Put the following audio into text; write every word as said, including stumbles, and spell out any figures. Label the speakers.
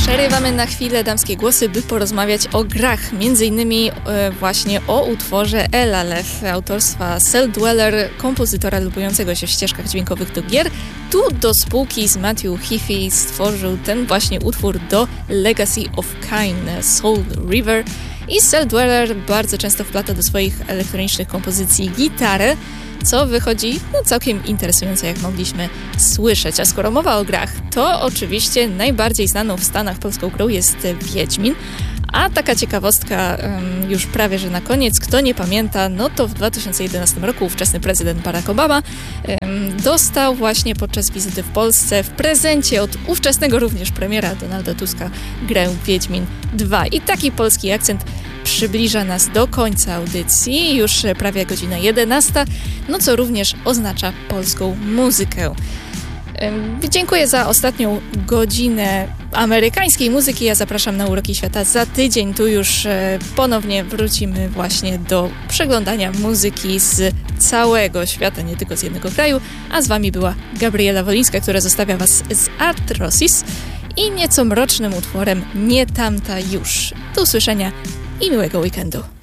Speaker 1: Przerywamy na chwilę damskie głosy, by porozmawiać o grach, między innymi e, właśnie o utworze Elalef autorstwa Cell Dweller, kompozytora lubującego się w ścieżkach dźwiękowych do gier. Tu do spółki z Matthew Heafy stworzył ten właśnie utwór do Legacy of Kain, Soul River. I Cell Dweller bardzo często wplata do swoich elektronicznych kompozycji gitarę, co wychodzi no, całkiem interesujące, jak mogliśmy słyszeć. A skoro mowa o grach, to oczywiście najbardziej znaną w Stanach polską grą jest Wiedźmin. A taka ciekawostka um, już prawie, że na koniec, kto nie pamięta, no to w dwa tysiące jedenastym roku ówczesny prezydent Barack Obama um, dostał właśnie podczas wizyty w Polsce w prezencie od ówczesnego również premiera Donalda Tuska grę Wiedźmin dwa. I taki polski akcent przybliża nas do końca audycji, już prawie godzina jedenasta, no co również oznacza polską muzykę. Dziękuję za ostatnią godzinę amerykańskiej muzyki. Ja zapraszam na Uroki Świata za tydzień. Tu już ponownie wrócimy właśnie do przeglądania muzyki z całego świata, nie tylko z jednego kraju. A z wami była Gabriela Wolińska, która zostawia was z Arthrosis i nieco mrocznym utworem Nie tamta już. Do usłyszenia i miłego weekendu.